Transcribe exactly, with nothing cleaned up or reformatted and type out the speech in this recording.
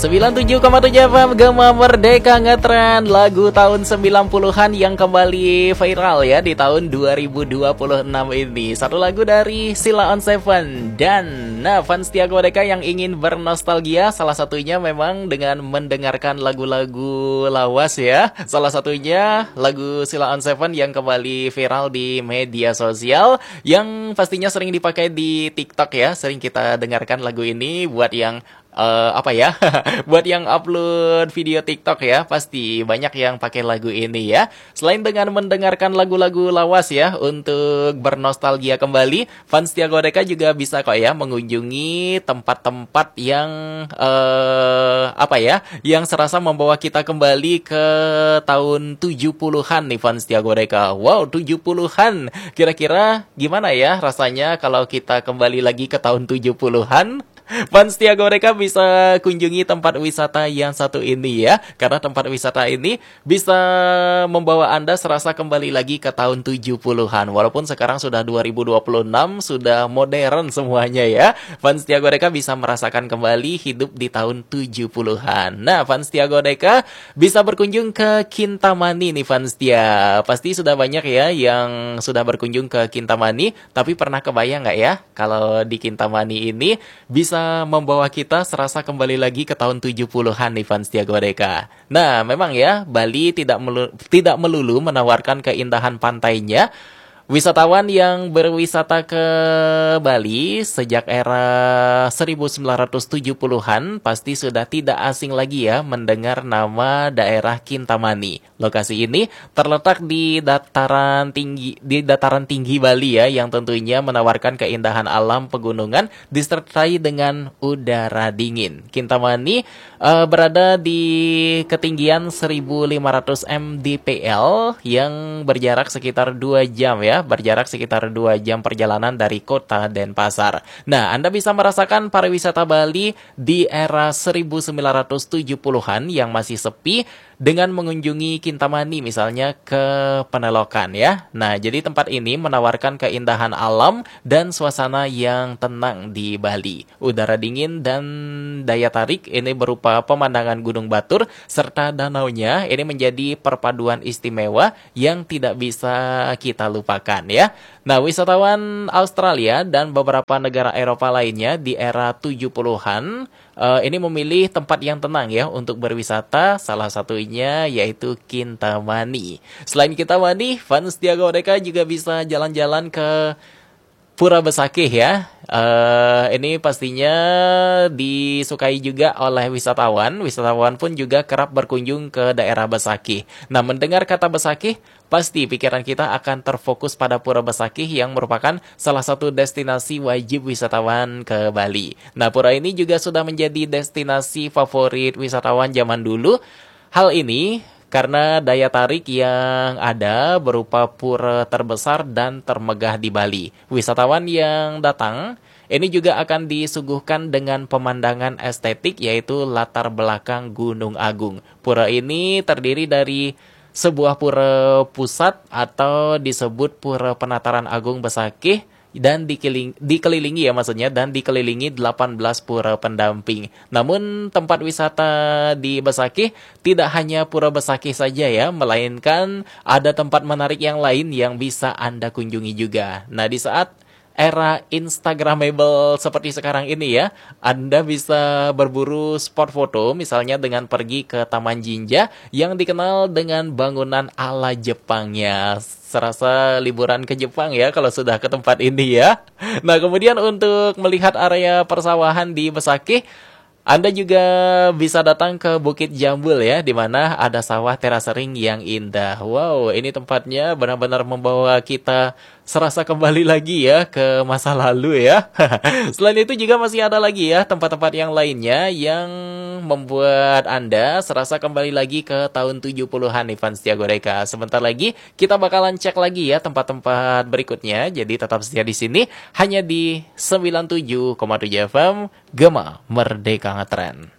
sembilan puluh tujuh koma tujuh F M Gema Merdeka Ngetren, lagu tahun sembilan puluhan yang kembali viral ya di tahun dua ribu dua puluh enam ini. Satu lagu dari Sheila on Seven. Dan nah, fans Setia Godeka yang ingin bernostalgia, salah satunya memang dengan mendengarkan lagu-lagu lawas ya. Salah satunya lagu Sheila on Seven yang kembali viral di media sosial, yang pastinya sering dipakai di TikTok ya. Sering kita dengarkan lagu ini buat yang Uh, apa ya, buat yang upload video TikTok ya, pasti banyak yang pakai lagu ini ya. Selain dengan mendengarkan lagu-lagu lawas ya, untuk bernostalgia kembali, fans Setia Godeka juga bisa kok ya mengunjungi tempat-tempat yang uh, apa ya, yang serasa membawa kita kembali ke tahun tujuh puluhan nih fans Setia Godeka. Wow, tujuh puluhan. Kira-kira gimana ya rasanya kalau kita kembali lagi ke tahun tujuh puluhan? Fans Setia Godeka bisa kunjungi tempat wisata yang satu ini ya. Karena tempat wisata ini bisa membawa Anda serasa kembali lagi ke tahun tujuh puluhan. Walaupun sekarang sudah dua ribu dua puluh enam, sudah modern semuanya ya. Fans Setia Godeka bisa merasakan kembali hidup di tahun tujuh puluhan. Nah, fans Setia Godeka bisa berkunjung ke Kintamani nih fans Setia. Pasti sudah banyak ya yang sudah berkunjung ke Kintamani. Tapi pernah kebayang nggak ya kalau di Kintamani ini bisa membawa kita serasa kembali lagi ke tahun tujuh puluhan nih fans Setia Godeka. Nah, memang ya, Bali tidak melulu, tidak melulu menawarkan keindahan pantainya. Wisatawan yang berwisata ke Bali sejak era seribu sembilan ratus tujuh puluhan pasti sudah tidak asing lagi ya mendengar nama daerah Kintamani. Lokasi ini terletak di dataran tinggi di dataran tinggi Bali ya, yang tentunya menawarkan keindahan alam pegunungan disertai dengan udara dingin. Kintamani uh, berada di ketinggian seribu lima ratus mdpl yang berjarak sekitar dua jam ya. Berjarak sekitar dua jam perjalanan dari kota Denpasar. Nah, Anda bisa merasakan pariwisata Bali di era seribu sembilan ratus tujuh puluhan yang masih sepi dengan mengunjungi Kintamani misalnya ke Penelokan ya. Nah, jadi tempat ini menawarkan keindahan alam dan suasana yang tenang di Bali. Udara dingin dan daya tarik ini berupa pemandangan Gunung Batur serta danaunya ini menjadi perpaduan istimewa yang tidak bisa kita lupakan ya. Nah, wisatawan Australia dan beberapa negara Eropa lainnya di era tujuh puluhan uh, ini memilih tempat yang tenang ya untuk berwisata, salah satunya yaitu Kintamani. Selain Kintamani, fans Setia Godeka juga bisa jalan-jalan ke Pura Besakih ya. Uh, ini pastinya disukai juga oleh wisatawan. Wisatawan pun juga kerap berkunjung ke daerah Besakih. Nah, mendengar kata Besakih, pasti pikiran kita akan terfokus pada Pura Besakih yang merupakan salah satu destinasi wajib wisatawan ke Bali. Nah, pura ini juga sudah menjadi destinasi favorit wisatawan zaman dulu. Hal ini karena daya tarik yang ada berupa pura terbesar dan termegah di Bali. Wisatawan yang datang ini juga akan disuguhkan dengan pemandangan estetik yaitu latar belakang Gunung Agung. Pura ini terdiri dari sebuah pura pusat atau disebut Pura Penataran Agung Besakih dan dikeliling, dikelilingi ya maksudnya dan dikelilingi delapan belas pura pendamping. Namun tempat wisata di Besakih tidak hanya Pura Besakih saja ya, melainkan ada tempat menarik yang lain yang bisa Anda kunjungi juga. Nah, di saat era Instagramable seperti sekarang ini ya, Anda bisa berburu spot foto misalnya dengan pergi ke Taman Jinja yang dikenal dengan bangunan ala Jepangnya. Serasa liburan ke Jepang ya kalau sudah ke tempat ini ya. Nah, kemudian untuk melihat area persawahan di Besakih, Anda juga bisa datang ke Bukit Jambul ya, di mana ada sawah terasering yang indah. Wow, ini tempatnya benar-benar membawa kita serasa kembali lagi ya ke masa lalu ya. Selain itu juga masih ada lagi ya tempat-tempat yang lainnya yang membuat Anda serasa kembali lagi ke tahun tujuh puluhan nih fans Setia Godeka. Sebentar lagi kita bakalan cek lagi ya tempat-tempat berikutnya. Jadi tetap setia di sini hanya di sembilan puluh tujuh koma tujuh F M Gema Merdeka Ngetren.